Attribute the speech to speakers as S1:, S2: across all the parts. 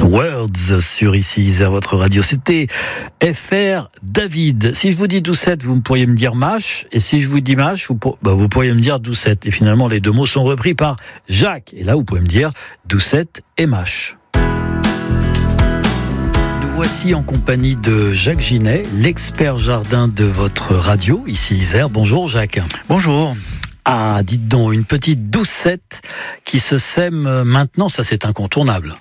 S1: Words sur ici Isère, votre radio. C'était FR David. Si je vous dis Doucette, vous pourriez me dire mâche, et si je vous dis mâche, vous pourriez me dire Doucette. Et finalement, les deux mots sont repris par Jacques. Et là, vous pouvez me dire Doucette et mâche. Nous voici en compagnie de Jacques Ginet, l'expert jardin de votre radio, ici Isère. Bonjour Jacques.
S2: Bonjour.
S1: Ah, dites donc, une petite doucette qui se sème maintenant, ça c'est incontournable.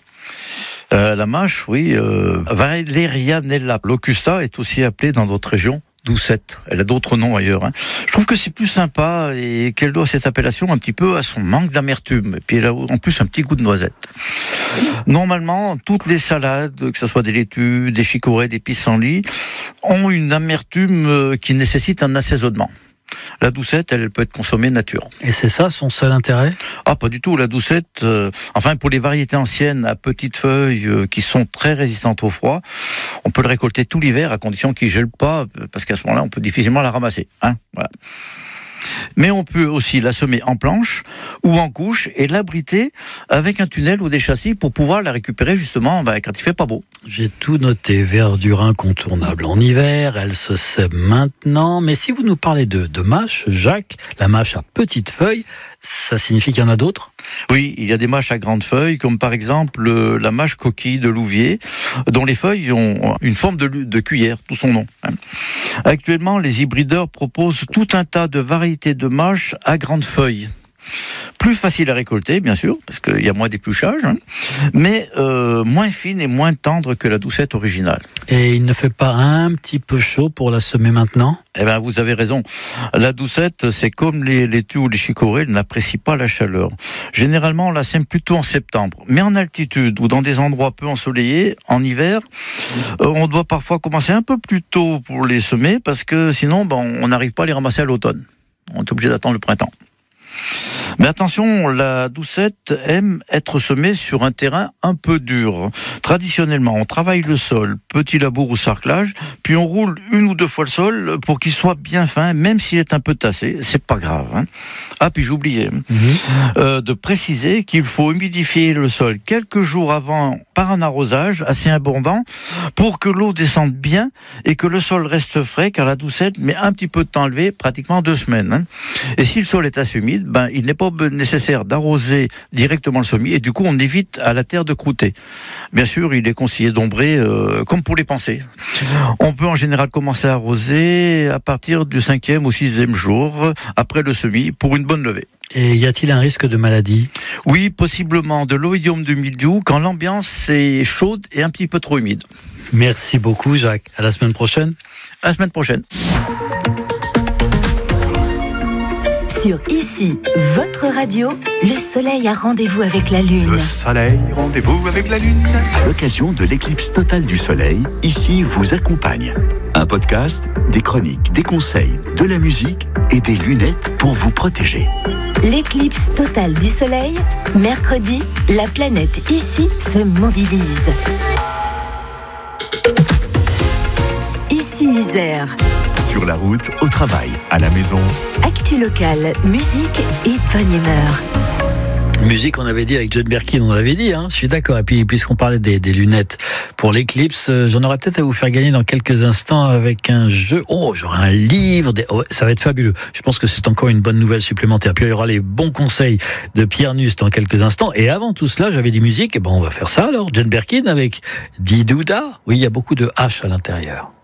S2: La mâche, oui, Valerianella locusta est aussi appelée dans d'autres régions doucette. Elle a d'autres noms ailleurs. Je trouve que c'est plus sympa et qu'elle doit cette appellation un petit peu à son manque d'amertume. Et puis elle a en plus un petit goût de noisette. Normalement, toutes les salades, que ce soit des laitues, des chicorées, des pissenlits, ont une amertume qui nécessite un assaisonnement. La doucette, elle peut être consommée nature.
S1: Et c'est ça son seul intérêt ?
S2: Ah, pas du tout. La doucette, enfin pour les variétés anciennes à petites feuilles qui sont très résistantes au froid, on peut le récolter tout l'hiver à condition qu'il ne gèle pas, parce qu'à ce moment-là, on peut difficilement la ramasser. Voilà. Mais on peut aussi la semer en planche ou en couche et l'abriter avec un tunnel ou des châssis pour pouvoir la récupérer justement quand il fait pas beau.
S1: J'ai tout noté, verdure incontournable en hiver, elle se sème maintenant. Mais si vous nous parlez de mâche, Jacques, la mâche à petites feuilles, ça signifie qu'il y en a d'autres ?
S2: Oui, il y a des mâches à grandes feuilles, comme par exemple la mâche coquille de Louviers, dont les feuilles ont une forme de cuillère, tout son nom. Actuellement, les hybrideurs proposent tout un tas de variétés de mâches à grandes feuilles. Plus facile à récolter, bien sûr, parce qu'il y a moins d'épluchage, mais moins fine et moins tendre que la doucette originale.
S1: Et il ne fait pas un petit peu chaud pour la semer maintenant ?
S2: Eh bien, vous avez raison. La doucette, c'est comme les laitues ou les chicorées, elle n'apprécie pas la chaleur. Généralement, on la sème plutôt en septembre. Mais en altitude ou dans des endroits peu ensoleillés, en hiver, on doit parfois commencer un peu plus tôt pour les semer, parce que sinon, on n'arrive pas à les ramasser à l'automne. On est obligé d'attendre le printemps. Mais attention, la doucette aime être semée sur un terrain un peu dur. Traditionnellement, on travaille le sol, petit labour ou sarclage, puis on roule une ou deux fois le sol pour qu'il soit bien fin, même s'il est un peu tassé, c'est pas grave. Ah, puis j'oubliais de préciser qu'il faut humidifier le sol quelques jours avant par un arrosage assez abondant pour que l'eau descende bien et que le sol reste frais, car la doucette met un petit peu de temps à lever, pratiquement 2 semaines. Et si le sol est assez humide, il n'est pas nécessaire d'arroser directement le semis et du coup on évite à la terre de croûter. Bien sûr, il est conseillé d'ombrer comme pour les pensées. On peut en général commencer à arroser à partir du 5e ou 6e jour après le semis pour une bonne levée.
S1: Et y a-t-il un risque de maladie ?
S2: Oui, possiblement de l'oïdium de mildiou quand l'ambiance est chaude et un petit peu trop humide.
S1: Merci beaucoup Jacques. À la semaine prochaine.
S2: À la semaine prochaine.
S3: Sur ici, votre radio, le soleil a rendez-vous avec la lune.
S4: Le soleil, rendez-vous avec la lune. À l'occasion de l'éclipse totale du soleil, ici vous accompagne. Un podcast, des chroniques, des conseils, de la musique et des lunettes pour vous protéger.
S3: L'éclipse totale du soleil, mercredi, la planète ici se mobilise. Ici Isère.
S4: Sur la route, au travail, à la maison.
S3: Actu locale, musique et bonne humeur.
S1: Musique, on avait dit avec John Birkin, on l'avait dit, je suis d'accord. Et puis, puisqu'on parlait des lunettes pour l'éclipse, j'en aurai peut-être à vous faire gagner dans quelques instants avec un jeu. Oh, j'aurai un livre, ça va être fabuleux. Je pense que c'est encore une bonne nouvelle supplémentaire. Puis il y aura les bons conseils de Pierre Nuss dans quelques instants. Et avant tout cela, j'avais dit musique, on va faire ça alors. John Birkin avec Didouda. Oui, il y a beaucoup de H à l'intérieur.